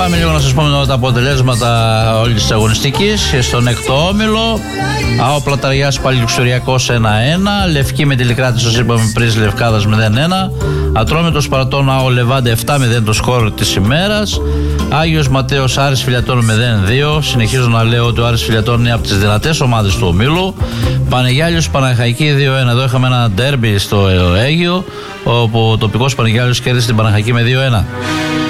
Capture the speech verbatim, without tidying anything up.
Πάμε λίγο να σας πούμε τα αποτελέσματα όλης της αγωνιστικής. Στον έκτο όμιλο, ΑΟ Πλαταριάς πάλι Λουξουριακός ένα ένα, Λευκή με τηλεκράτηση, όπως είπαμε πριν, Λευκάδας μηδέν ένα, Ατρόμητος Παρατών ΑΟ Λεβάντε επτά μηδέν το σκορ της ημέρας, Άγιος Ματέος Άρης Φιλιατών μηδέν δύο. Συνεχίζω να λέω ότι ο Άρης Φιλιατών είναι από τις δυνατές ομάδες του ομίλου. Πανεγιάλιος Παναχαϊκή δύο ένα. Εδώ είχαμε ένα ντέρμπι στο Αίγιο, όπου ο τοπικός Πανεγιάλιος κέρδισε την Παναχαϊκή με δύο ένα.